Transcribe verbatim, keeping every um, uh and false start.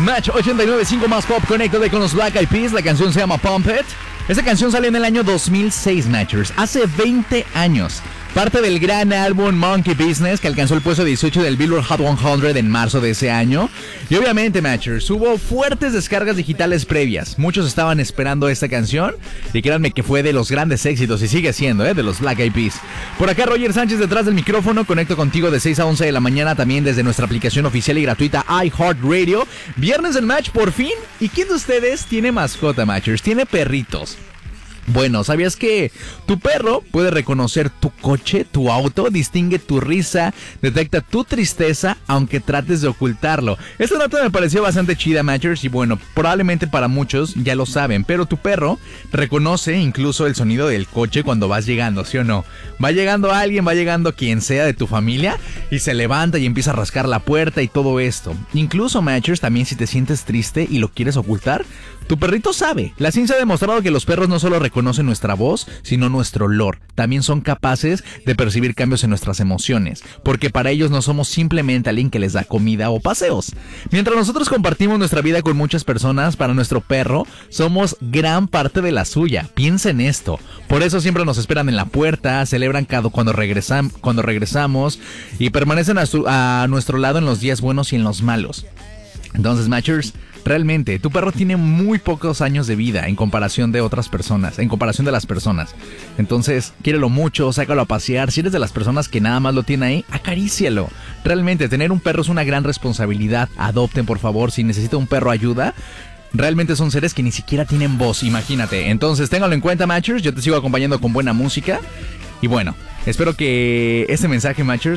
Match ochenta y nueve punto cinco más pop, conéctate con los Black Eyed Peas. La canción se llama Pump It. Esta canción salió en el año dos mil seis, Matchers, hace veinte años. Parte del gran álbum Monkey Business, que alcanzó el puesto dieciocho del Billboard Hot cien en marzo de ese año. Y obviamente, Matchers, hubo fuertes descargas digitales previas. Muchos estaban esperando esta canción, y créanme que fue de los grandes éxitos, y sigue siendo, ¿eh? de los Black Eyed Peas. Por acá, Roger Sánchez detrás del micrófono. Conecto contigo de seis a once de la mañana, también desde nuestra aplicación oficial y gratuita iHeartRadio. Viernes del Match, por fin. ¿Y quién de ustedes tiene mascota, Matchers? ¿Tiene perritos? Bueno, ¿sabías que tu perro puede reconocer tu coche, tu auto, distingue tu risa, detecta tu tristeza, aunque trates de ocultarlo? Esta nota me pareció bastante chida, Matchers, y bueno, probablemente para muchos ya lo saben, pero tu perro reconoce incluso el sonido del coche cuando vas llegando, ¿sí o no? Va llegando alguien, va llegando quien sea de tu familia, y se levanta y empieza a rascar la puerta y todo esto. Incluso, Matchers, también si te sientes triste y lo quieres ocultar, tu perrito sabe. La ciencia ha demostrado que los perros no solo reconocen nuestra voz, sino nuestro olor. También son capaces de percibir cambios en nuestras emociones, porque para ellos no somos simplemente alguien que les da comida o paseos. Mientras nosotros compartimos nuestra vida con muchas personas, para nuestro perro somos gran parte de la suya. Piensa en esto. Por eso siempre nos esperan en la puerta, celebran cada cuando regresan, cuando regresamos y permanecen a, su, a nuestro lado en los días buenos y en los malos. Entonces, Matchers, realmente, tu perro tiene muy pocos años de vida en comparación de otras personas, en comparación de las personas. Entonces, quiérelo mucho, sácalo a pasear. Si eres de las personas que nada más lo tiene ahí, acarícialo. Realmente, tener un perro es una gran responsabilidad. Adopten, por favor, si necesita un perro ayuda. Realmente son seres que ni siquiera tienen voz, imagínate. Entonces, ténganlo en cuenta, Matchers. Yo te sigo acompañando con buena música. Y bueno, espero que este mensaje, Matchers,